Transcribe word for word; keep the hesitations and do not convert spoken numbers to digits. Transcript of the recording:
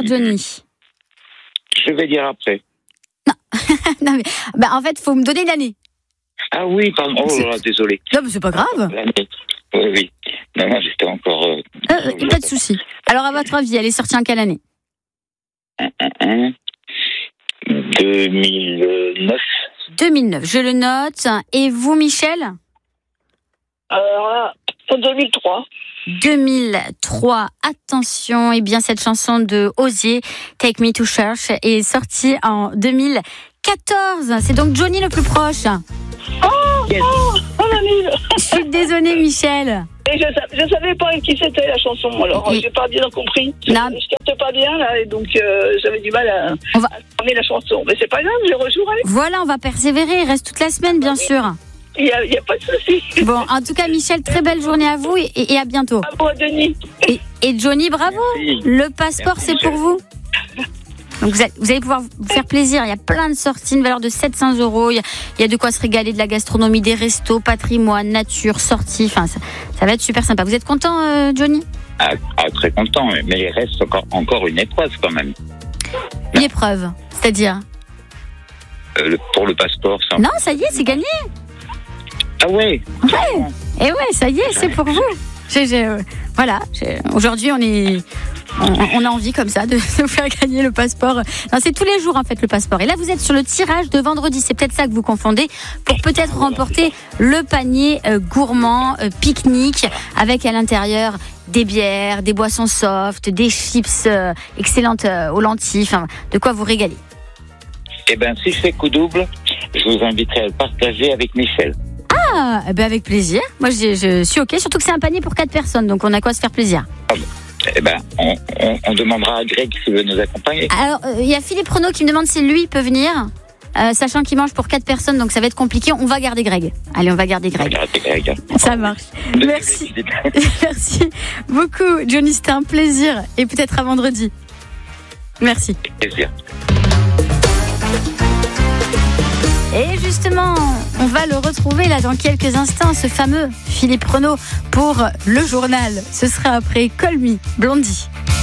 Johnny? Je vais dire après. Non, mais bah, en fait, il faut me donner l'année. Ah oui, pardon. Oh là là, désolé. Non, mais c'est pas grave. L'année. Oui, oui. Non, non, j'étais encore... Euh, Euh, pas de souci. Alors, à votre avis, elle est sortie en quelle année? deux mille neuf. deux mille neuf, je le note. Et vous, Michel? Alors là, en deux mille trois. deux mille trois, attention, et bien cette chanson de Hozier, Take Me to Church, est sortie en deux mille quatorze. C'est donc Johnny le plus proche. Oh, Yes. oh, oh la nulle. Je suis désolée, Michel. Et je, sa- je savais pas qui c'était la chanson, alors Et- j'ai pas bien compris. Je, Non. je capte pas bien là, et donc euh, j'avais du mal à, On va- à former la chanson. Mais c'est pas grave, je rejouerai. Voilà, on va persévérer. Il reste toute la semaine, bien sûr. Il y a, il y a pas de souci. Bon, en tout cas, Michel, très belle journée à vous et, et à bientôt. Bravo à Denis. Et, et Johnny, bravo. Merci. Le passeport, Merci, c'est pour vous. Donc vous allez, vous allez pouvoir vous faire plaisir. Il y a plein de sorties, une valeur de sept cents euros. Il y a, il y a de quoi se régaler, de la gastronomie, des restos, patrimoine, nature, sorties. Enfin, ça, ça va être super sympa. Vous êtes content, euh, Johnny? Ah, ah, très content, mais il reste encore, encore une épreuve quand même. Une épreuve, c'est-à-dire? Euh, le- pour le passeport, ça. Non, ça y est, c'est gagné. Ah ouais. Ouais. Et ouais, ça y est, c'est pour vous. J'ai, j'ai, euh, voilà. j'ai- Aujourd'hui, on est, on, on a envie comme ça de se faire gagner le passeport. Non, c'est tous les jours en fait le passeport. Et là, vous êtes sur le tirage de vendredi. C'est peut-être ça que vous confondez pour peut-être remporter le panier euh, gourmand euh, pique-nique avec à l'intérieur des bières, des boissons soft, des chips euh, excellentes euh, aux lentilles. Enfin, de quoi vous régaler. Eh bien, si je fais coup double, je vous inviterai à le partager avec Michel. Ah, eh ben avec plaisir. Moi, je, je suis ok. Surtout que c'est un panier pour quatre personnes, donc on a quoi se faire plaisir. Eh ben, on, on, on demandera à Greg s'il veut nous accompagner. Alors, il euh, y a Philippe Renaud qui me demande si lui peut venir, euh, sachant qu'il mange pour quatre personnes, donc ça va être compliqué. On va garder Greg. Allez, on va garder Greg. Regardez, Greg. Ça marche. Merci. Merci beaucoup, Johnny. C'était un plaisir. Et peut-être à vendredi. Merci. Plaisir. Et justement, on va le retrouver là dans quelques instants, ce fameux Philippe Renaud pour le journal. Ce sera après Call Me, Blondie.